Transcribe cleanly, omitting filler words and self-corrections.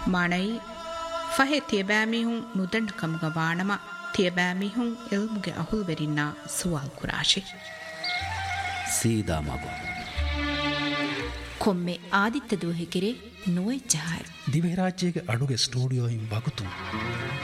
ಮಾಣೈ ಫಹೆ ತಿಯಬಾಮಿಹುಂ ನುದಂಡ್ ಕಮುಗ ವಾಣಮ ತಿಯಬಾಮಿಹುಂ ಇಲ್ಮುಗೆ ಅಹುಲ್ವೆರಿನ್ನ ಸುವಾಲ್ ಕುರಾಶಿ ಸೀದಾ ಮಗು ಕೊಮ್ಮೆ ಆದಿತ್ಯ ದೂಹಿಕಿರೆ ನುವೆ ಜಹಾಯ್ ದಿವೆರಾಜ್ಯಗೆ ಅಡುಗೆ ಸ್ಟುಡಿಯೋ ಇಂ ಬಗುತು